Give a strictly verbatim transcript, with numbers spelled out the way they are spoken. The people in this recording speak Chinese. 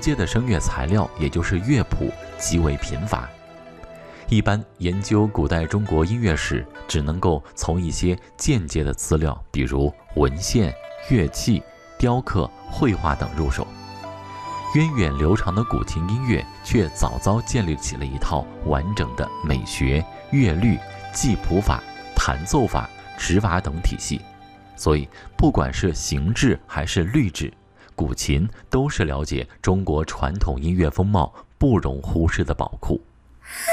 接的声乐材料，也就是乐谱极为贫乏。一般研究古代中国音乐史，只能够从一些间接的资料，比如文献、乐器、雕刻、绘画等入手。源远流长的古琴音乐却早早建立起了一套完整的美学、乐律、记谱法、弹奏法、指法等体系，所以不管是形制还是律制，古琴都是了解中国传统音乐风貌不容忽视的宝库。